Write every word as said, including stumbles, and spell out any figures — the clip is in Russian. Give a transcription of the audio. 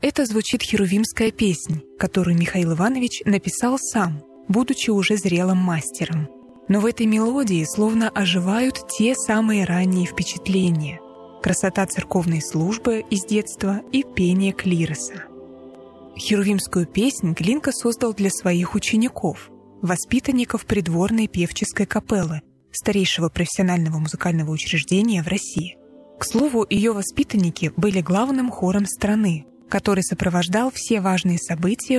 Это звучит херувимская песнь, которую Михаил Иванович написал сам, будучи уже зрелым мастером. Но в этой мелодии словно оживают те самые ранние впечатления: красота церковной службы из детства и пение клироса. Херувимскую песнь Глинка создал для своих учеников, воспитанников придворной певческой капеллы, старейшего профессионального музыкального учреждения в России. К слову, ее воспитанники были главным хором страны, который сопровождал все важные события